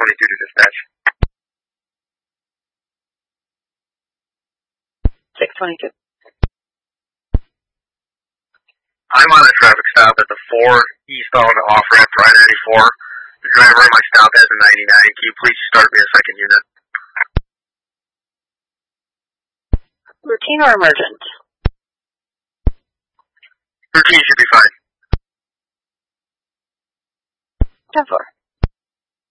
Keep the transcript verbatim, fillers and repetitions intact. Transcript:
twenty-two to dispatch. six twenty-two. I'm on a traffic stop at the four eastbound off-ramp for I ninety-four. The driver on my stop has a ninety-nine. Can you please start me a second unit? Routine or emergent? Routine should be fine. ten four.